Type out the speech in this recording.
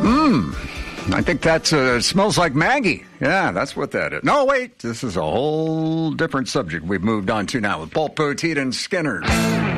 I think that smells like Maggie. Yeah, that's what that is. No, wait. This is a whole different subject we've moved on to now with Paul Poteet and Skinner.